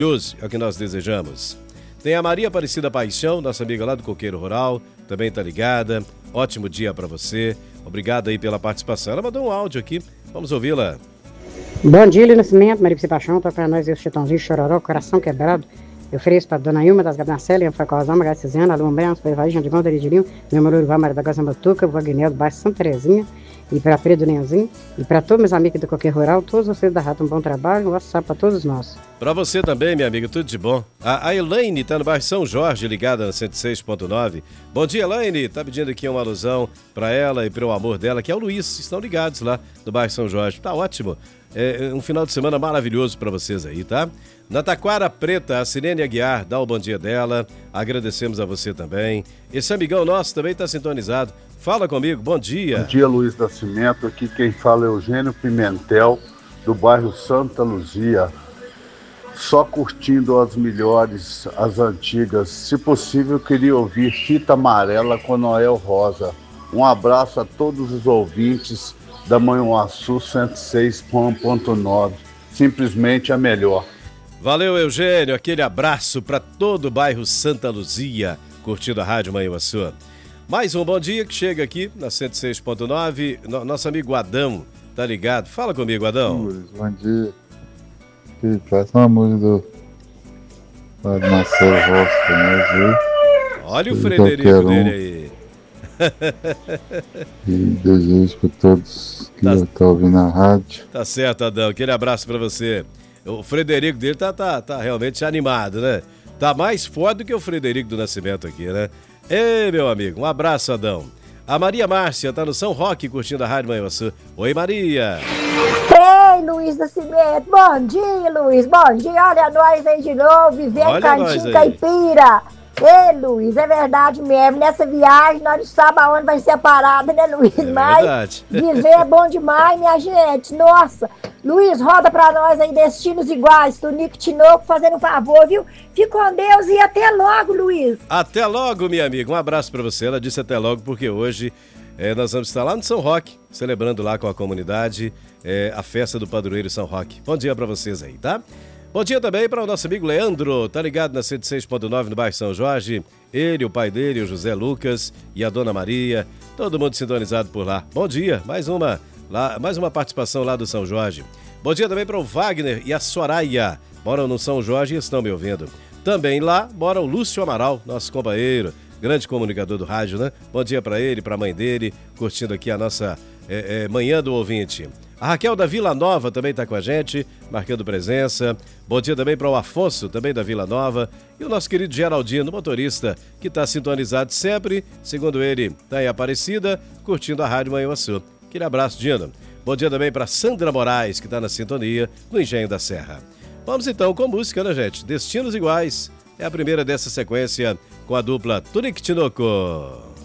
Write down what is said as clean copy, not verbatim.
É o que nós desejamos. Tem a Maria Aparecida Paixão, nossa amiga lá do Coqueiro Rural, também tá ligada. Ótimo dia para você. Obrigado aí pela participação. Ela mandou um áudio aqui, vamos ouvi-la. Bom dia, Lírio Nascimento, Maria Aparecida Paixão, tô pra nós e o Chitãozinho, Chororó, Coração Quebrado. Eu ofereço pra Dona Ilma das Gabriela, Ian Facosão, Magali Cizena, Alum Benço, Paivaí, João de Mão, Deridirinho, meu Moro Uruguai, Maria da Goza Matuca, Wagner do bairro Santa Terezinha, e pra Pedro Nenzinho, e pra todos meus amigos do Coqueiro Rural, todos vocês da Rata, um bom trabalho, um WhatsApp pra todos nós. Pra você também, minha amiga, tudo de bom. A Elaine tá no bairro São Jorge, ligada na 106.9. Bom dia, Elaine. Tá pedindo aqui uma alusão pra ela e pro amor dela, que é o Luiz. Estão ligados lá no bairro São Jorge. Tá ótimo. É um final de semana maravilhoso pra vocês aí, tá? Na Taquara Preta, a Sirene Aguiar dá o bom dia dela. Agradecemos a você também. Esse amigão nosso também tá sintonizado. Fala comigo, bom dia. Bom dia, Luiz Nascimento. Aqui quem fala é Eugênio Pimentel, do bairro Santa Luzia. Só curtindo as melhores, as antigas. Se possível, eu queria ouvir Fita Amarela com Noel Rosa. Um abraço a todos os ouvintes da Manhuaçu 106.9. Simplesmente a melhor. Valeu, Eugênio. Aquele abraço para todo o bairro Santa Luzia, curtindo a Rádio Manhuaçu. Mais um bom dia que chega aqui na 106.9. Nosso amigo Adão tá ligado. Fala comigo, Adão. Bom dia. Faz uma música do Marcelo Rossi, né? Olha o Frederico dele aí. E desejo para todos que estão ouvindo a rádio. Tá certo, Adão. Aquele abraço para você. O Frederico dele tá realmente animado, né? Tá mais forte do que o Frederico do Nascimento aqui, né? Ei, meu amigo, um abraço, Adão. A Maria Márcia tá no São Roque curtindo a Rádio Manhuaçu. Oi, Maria. Ei, Luiz Nascimento. Bom dia, Luiz. Bom dia. Olha nós aí de novo, vivendo Cantinho Caipira. Ei, Luiz, é verdade mesmo. Nessa viagem nós não sabemos aonde vai ser a parada, né, Luiz? Mas verdade. Viver é bom demais, minha gente. Nossa. Luiz, roda pra nós aí Destinos Iguais, do Nick Tinoco, fazendo um favor, viu? Fique com Deus e até logo, Luiz. Até logo, minha amiga. Um abraço pra você. Ela disse até logo porque hoje nós vamos estar lá no São Roque, celebrando lá com a comunidade a festa do padroeiro São Roque. Bom dia pra vocês aí, tá? Bom dia também para o nosso amigo Leandro, tá ligado na 106.9 no bairro São Jorge. Ele, o pai dele, o José Lucas e a Dona Maria, todo mundo sintonizado por lá. Bom dia, mais uma participação lá do São Jorge. Bom dia também para o Wagner e a Soraya, moram no São Jorge e estão me ouvindo. Também lá mora o Lúcio Amaral, nosso companheiro, grande comunicador do rádio, né? Bom dia para ele, para a mãe dele, curtindo aqui a nossa Manhã do Ouvinte. A Raquel da Vila Nova também está com a gente, marcando presença. Bom dia também para o Afonso, também da Vila Nova. E o nosso querido Geraldino, motorista, que está sintonizado sempre, segundo ele, está em Aparecida, curtindo a Rádio Manhuaçu. Aquele abraço, Dino. Bom dia também para Sandra Moraes, que está na sintonia, no Engenho da Serra. Vamos então com música, né, gente? Destinos Iguais. É a primeira dessa sequência com a dupla Tunique Tinoco.